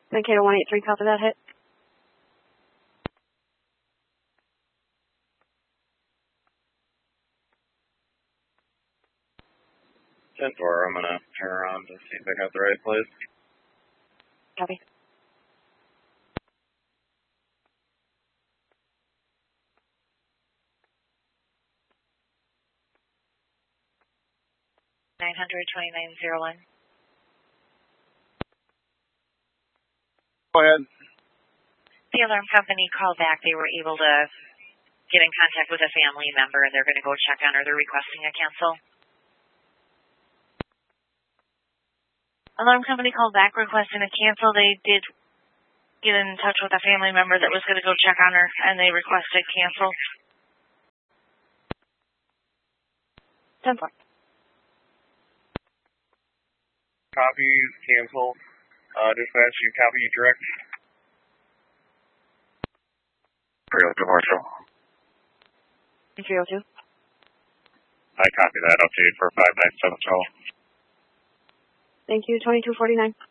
Mankato 183, copy that hit. I'm gonna turn around to see if I got the right place. Copy. $900-2901. Go ahead. The alarm company called back. They were able to get in contact with a family member, and they're going to go check on her. They're requesting a cancel. Alarm company called back requesting a cancel. They did get in touch with a family member that was going to go check on her, and they requested cancel. 10-4. Copy, cancel. Dispatch, you copy direct. 302 Marshall. 302. I copy that. Update for 59712. Thank you, 2249.